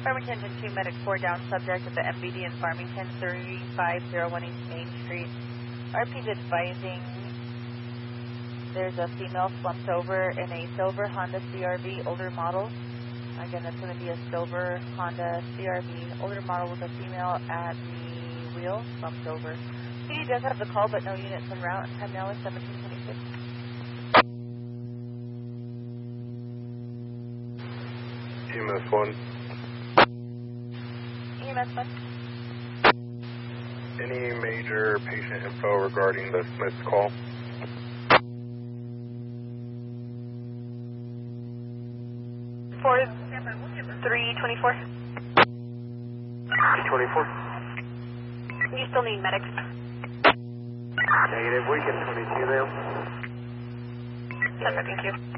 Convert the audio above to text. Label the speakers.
Speaker 1: Farmington 2, Medic 4 down, subject at the MBD in Farmington, 3501 East Main Street. RP's advising there's a female slumped over in a silver Honda CRV, older model. Again, that's going to be a silver Honda CRV, older model with a female at the wheel, slumped over. PD does have the call, but no units en route. Time now is 1726.
Speaker 2: EMS 1.
Speaker 1: EMS 1.
Speaker 2: Any major patient info regarding the Smith call?
Speaker 1: For 324.
Speaker 2: 324.
Speaker 1: You still need medics.
Speaker 2: Negative, we can 22 now.
Speaker 1: Yes, thank you.